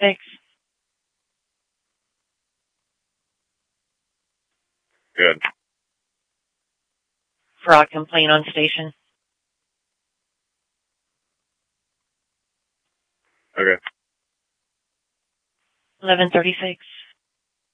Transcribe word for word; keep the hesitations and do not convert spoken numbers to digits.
Six. Good. Fraud complaint on station. Okay. Eleven thirty-six.